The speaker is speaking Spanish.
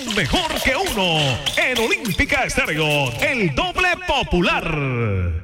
son mejor que uno. En Olímpica Estéreo, el doble popular.